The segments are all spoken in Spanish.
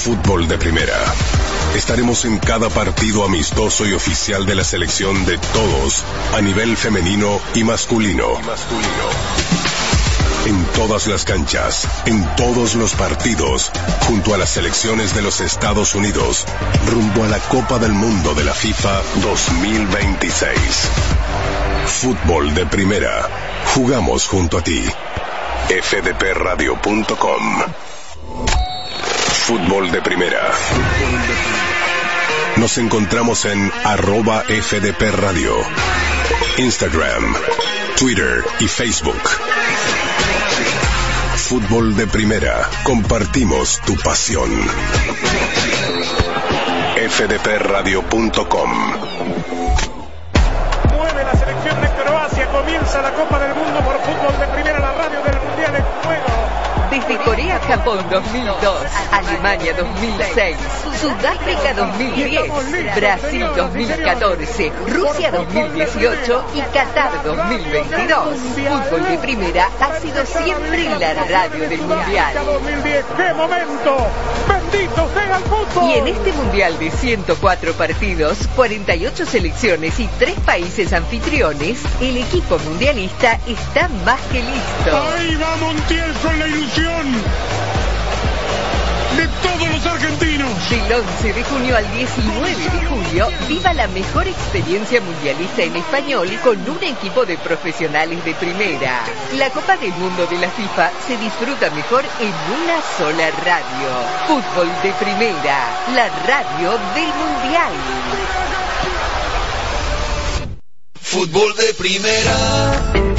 Fútbol de Primera. Estaremos en cada partido amistoso y oficial de la selección de todos, a nivel femenino y masculino. En todas las canchas, en todos los partidos, junto a las selecciones de los Estados Unidos, rumbo a la Copa del Mundo de la FIFA 2026. Fútbol de Primera. Jugamos junto a ti. fdpradio.com. Fútbol de Primera. Nos encontramos en @FDPRadio, Instagram, Twitter y Facebook. Fútbol de Primera. Compartimos tu pasión. fdpradio.com. Mueve la selección de Croacia. Comienza la Copa del Mundo por Fútbol de Primera, la radio del Mundial en juego. Desde Corea-Japón 2002, Alemania 2006, Sudáfrica 2010, Brasil 2014, Rusia 2018 y Qatar 2022. Fútbol de Primera ha sido siempre la radio del Mundial. 2010, ¡qué momento! ¡Bendito sea el fútbol! Y en este Mundial de 104 partidos, 48 selecciones y 3 países anfitriones, el equipo mundialista está más que listo. ¡Ahí va Montiel con la ilusión de todos los argentinos! Del 11 de junio al 19 de julio, viva la mejor experiencia mundialista en español con un equipo de profesionales de primera. La Copa del Mundo de la FIFA se disfruta mejor en una sola radio. Fútbol de Primera, la radio del Mundial. Fútbol de Primera.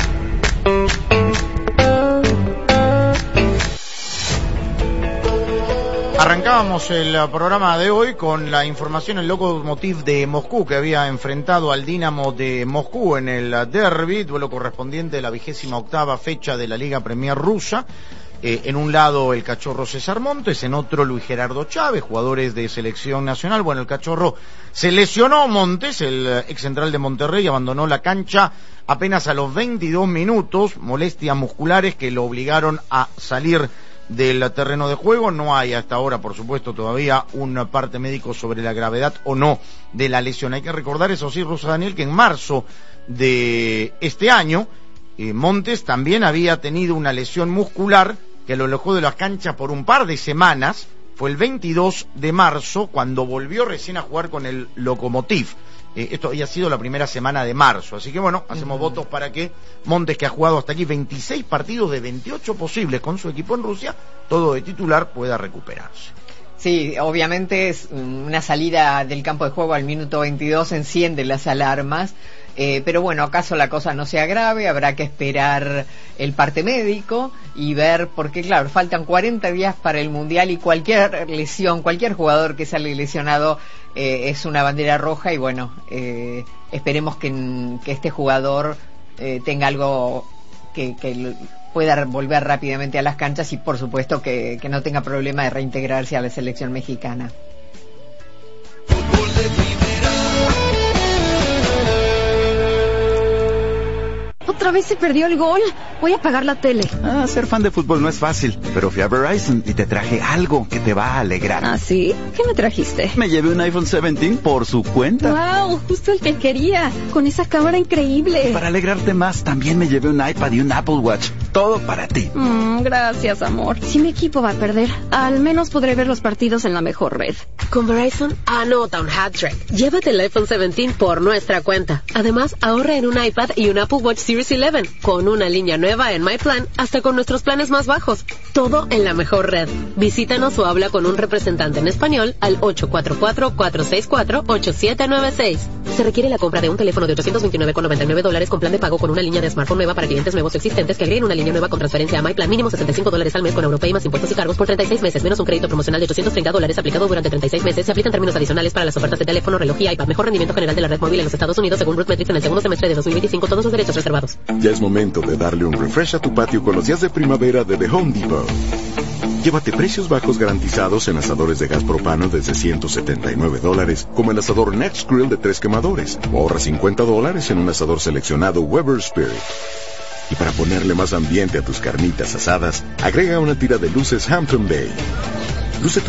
Arrancábamos el programa de hoy con la información del Lokomotiv de Moscú, que había enfrentado al Dinamo de Moscú en el derbi, duelo correspondiente a la 28ª fecha de la Liga Premier rusa. En un lado el Cachorro César Montes, en otro Luis Gerardo Chávez, jugadores de selección nacional. Bueno, el Cachorro se lesionó, Montes, el ex central de Monterrey, abandonó la cancha apenas a los 22 minutos, molestias musculares que lo obligaron a salir del terreno de juego. No hay hasta ahora, por supuesto, todavía un parte médico sobre la gravedad o no de la lesión. Hay que recordar, eso sí, Rosa Daniel, que en marzo de este año, Montes también había tenido una lesión muscular que lo alejó de las canchas por un par de semanas. Fue el 22 de marzo cuando volvió recién a jugar con el Lokomotiv. Esto había sido la primera semana de marzo, así que bueno, hacemos votos para que Montes, que ha jugado hasta aquí 26 partidos de 28 posibles con su equipo en Rusia, todo de titular, pueda recuperarse. Sí, obviamente es una salida del campo de juego al minuto 22, enciende las alarmas, pero bueno, acaso la cosa no sea grave, habrá que esperar el parte médico y ver, porque claro, faltan 40 días para el Mundial y cualquier lesión, cualquier jugador que sale lesionado es una bandera roja y bueno, esperemos que este jugador tenga algo que pueda volver rápidamente a las canchas y por supuesto que no tenga problema de reintegrarse a la selección mexicana. Fútbol de Primera. Otra vez se perdió el gol. Voy a apagar la tele. Ser fan de fútbol no es fácil, pero fui a Verizon y te traje algo que te va a alegrar. ¿Ah, sí? ¿Qué me trajiste? Me llevé un iPhone 17 por su cuenta. ¡Wow! Justo el que quería. Con esa cámara increíble. Para alegrarte más, también me llevé un iPad y un Apple Watch. Todo para ti. Gracias, amor. Si mi equipo va a perder, al menos podré ver los partidos en la mejor red. Con Verizon, anota un hat-trick. Llévate el iPhone 17 por nuestra cuenta. Además, ahorra en un iPad y un Apple Watch Series 11, con una línea nueva en MyPlan, hasta con nuestros planes más bajos. Todo en la mejor red. Visítanos o habla con un representante en español al 844-464-8796. Se requiere la compra de un teléfono de $829.99 con plan de pago con una línea de smartphone nueva para clientes nuevos o existentes que agreguen una línea nueva con transferencia a MyPlan, mínimo $65 al mes con Europay más impuestos y cargos por 36 meses, menos un crédito promocional de $830 aplicado durante 36 meses. Se aplican términos adicionales para las ofertas de teléfono, reloj y iPad. Mejor rendimiento general de la red móvil en los Estados Unidos según RootMetrics en el segundo semestre de 2025. Todos los derechos reservados. Ya es momento de darle un refresh a tu patio con los días de primavera de The Home Depot. Llévate precios bajos garantizados en asadores de gas propano desde $179, como el asador Next Grill de 3 quemadores. O ahorra $50 en un asador seleccionado Weber Spirit. Y para ponerle más ambiente a tus carnitas asadas, agrega una tira de luces Hampton Bay. Luce tu